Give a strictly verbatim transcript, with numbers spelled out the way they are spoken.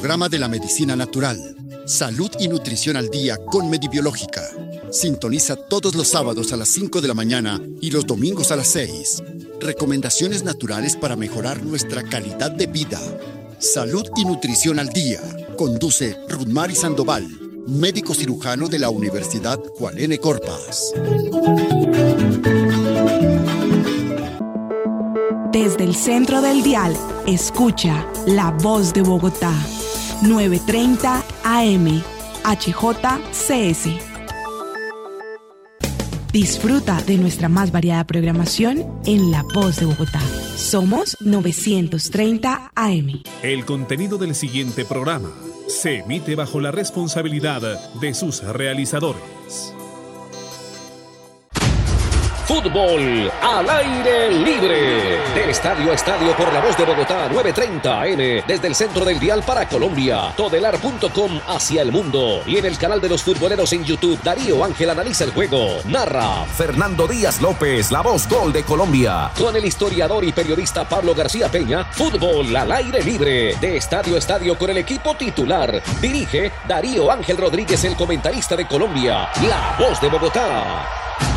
programa de la medicina natural. Salud y nutrición al día con Medibiológica. Sintoniza todos los sábados a las cinco de la mañana y los domingos a las seis. Recomendaciones naturales para mejorar nuestra calidad de vida. Salud y nutrición al día. Conduce Rudmari Sandoval, médico cirujano de la Universidad Juan N. Corpas. Desde el centro del dial, escucha La Voz de Bogotá, novecientos treinta A M, H J C S. Disfruta de nuestra más variada programación en La Voz de Bogotá. Somos novecientos treinta A M. El contenido del siguiente programa se emite bajo la responsabilidad de sus realizadores. Fútbol al aire libre. De estadio a estadio por La Voz de Bogotá, novecientos treinta A M. Desde el centro del dial para Colombia. Todelar punto com hacia el mundo. Y en el canal de los futboleros en YouTube, Darío Ángel analiza el juego. Narra Fernando Díaz López, la voz gol de Colombia. Con el historiador y periodista Pablo García Peña. Fútbol al aire libre. De estadio a estadio con el equipo titular. Dirige Darío Ángel Rodríguez, el comentarista de Colombia. La Voz de Bogotá.